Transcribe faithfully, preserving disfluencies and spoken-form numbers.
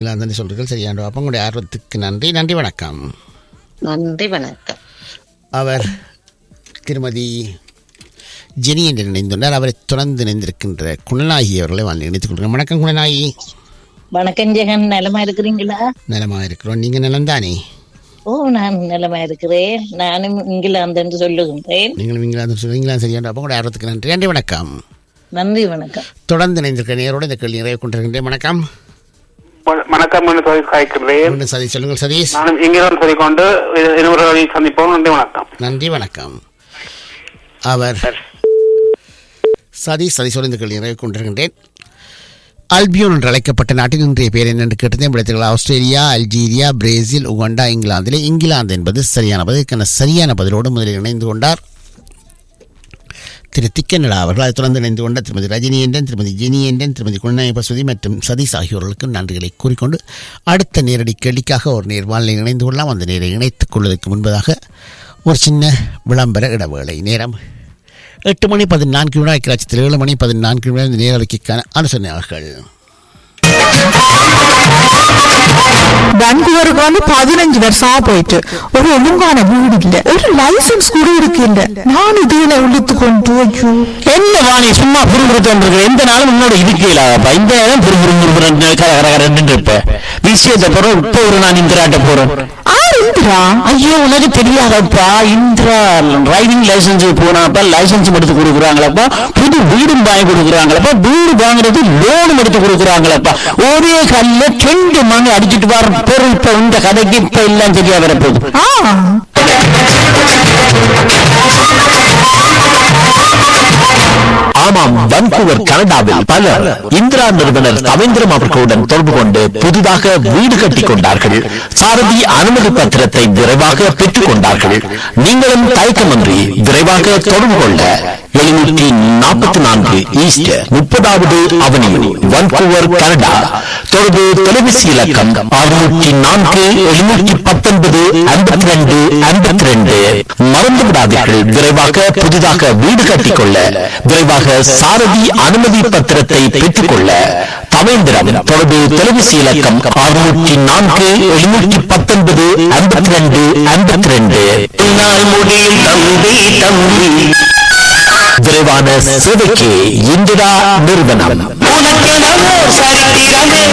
இங்கிலாந்து சொல்றீர்கள் சரியான. அப்போ உங்களுடைய ஆர்வத்துக்கு நன்றி. நன்றி வணக்கம். நன்றி வணக்கம். அவர் திருமதி ஜெனி என்று நினைந்துள்ளார். அவரை தொடர்ந்து நினைந்திருக்கின்ற குணநாயகி அவர்களை வாழ்ந்து நினைத்துக் கொள்கிறேன். வணக்கம் குணநாயகி. வணக்கம் ஜெகன், நலமா இருக்கிறீங்களா? நலமாக இருக்கிறோம். நீங்க நலம்தானே? ஓ, நான் நலமா இருக்கிறேன். நானும் இங்கிலாந்து என்று சொல்லுகின்றேன். நீங்களும் இங்கிலாந்து இங்கிலாந்து சரியான. அப்போ கூட ஆர்வத்துக்கு நன்றி. நன்றி வணக்கம். நன்றி வணக்கம். தொடர்ந்து நினைந்திருக்கிற நேரோடு இந்த கேள்வி நிறைவு கொண்டிருக்கின்றேன். வணக்கம். வணக்கம். சதீஷ் சொல்லுங்கள். சதீஷ். நானும் இங்கிலாந்து சொல்லிக்கொண்டு சந்திப்போம். நன்றி வணக்கம். நன்றி வணக்கம். அவர் சதீஷ் சதீஷோடு இந்த கேள்வி நிறைவு கொண்டிருக்கின்றேன். அல்பியோன் என்று அழைக்கப்பட்ட நாட்டின் இன்றைய பேர் என்னென்று கேட்டதே விடத்தில் Australia, Algeria, Brazil, Uganda, இங்கிலாந்திலே England என்பது சரியான பதில். இதற்கான சரியான பதிலோடு முதலில் இணைந்து கொண்டார் திரு திக்கனடா அவர்கள். அதை தொடர்ந்து இணைந்து கொண்ட திருமதி ரஜினி என்றன், திருமதி ஜெனி என்றன், திருமதி குணநாயகி பசுதி மற்றும் சதீஷ் ஆகியோர்களுக்கு நன்றிகளை கூறிக்கொண்டு அடுத்த நேரடி கேள்விக்காக ஒரு நேர் வாழ்நிலை இணைந்து கொள்ளலாம். அந்த நேரை இணைத்துக் கொள்வதற்கு முன்பதாக ஒரு சின்ன விளம்பர இடைவேளை. நேரம் எட்டு மணி பதினான்கு நிமிடம். கிராட்சியத்தில் ஏழு மணி பதினான்கு நிமிடம். இந்த நேரடிக்கான அனுசரணையாளர்கள் வான்கூவருக்கு வந்து பதினஞ்சு வருஷமா போயிட்டு ஒரு ஒழுங்கான வீடு இல்ல, ஒரு லைசன்ஸ் கூட இருக்கு இல்ல. நான் இதுல உள்ளித்து கொண்டு ஐயோ என்ன வாணி சும்மா புரிபுறுத்தம் எந்த நாளும் முன்னோட இருக்கலாப்பா. இந்த இடம் புரிபுறுன்னு இருப்ப விஷயத்தை போறோம். இப்ப ஒரு நான் இந்திராட்ட போறேன். இந்திரா? ஐயோ, உனக்கு தெரியாதப்பா. இந்திரா டிரைவிங் லைசன்ஸ் போனாப்பா லைசன்ஸ் எடுத்து கொடுக்குறாங்களப்பா. புது வீடும் வாங்கி கொடுக்குறாங்களப்பா. வீடு வாங்குறது லோனும் எடுத்து கொடுக்குறாங்களப்பா. ஒரே கல்ல ரெண்டு மணி அடிச்சுட்டு வர பொருள். இப்ப இந்த கதைக்கு இப்ப எல்லாம் சரியா வரப்போகுது. ஆமாம், வான்கூவர் கனடாவில் பலர் இந்திரா நிறுவனர் ரவீந்திரம் அவர்களுடன் தொடர்பு கொண்டு புதிதாக வீடு கட்டிக் கொண்டார்கள். சாரதி அனுமதி பத்திரத்தை விரைவாக பெற்றுக் கொண்டார்கள். நீங்களும் தயக்கமின்றி விரைவாக தொடர்பு கொள்ள எழுநூற்றி நாற்பத்தி நான்கு ஈஸ்ட் முப்பதாவது அவனியூ, வான்கூவர் கனடா. தொடர்பு தொலைபேசி இலக்கம் அறுநூற்றி நான்கு எழுநூற்றி பத்தொன்பது ஐம்பத்தி ரெண்டு ஐம்பத்தி ரெண்டு. மறந்து விடாதீர்கள், விரைவாக புதிதாக வீடு கட்டிக்கொள்ள விரைவாக சாரதி அனுமதி பத்திரத்தை பெற்றுக் கொள்ள தவேந்திரம். தொடர்பு தொலைபேசி இலக்கம் அறுநூற்றி நான்கு எழுநூற்றி பத்தொன்பது ஐம்பத்தி ரெண்டு ஐம்பத்தி ரெண்டு. முடியும் தம்பி தம்பி விரைவான சேவைக்கு இந்திரா நிறுவனம்.